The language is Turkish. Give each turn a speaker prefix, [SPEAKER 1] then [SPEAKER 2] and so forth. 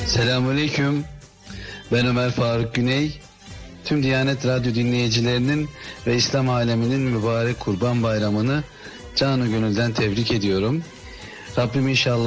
[SPEAKER 1] Selamünaleyküm. Ben Ömer Faruk Güney. Tüm Diyanet Radyo dinleyicilerinin ve İslam aleminin mübarek Kurban Bayramı'nı canı gönülden tebrik ediyorum. Rabbim inşallah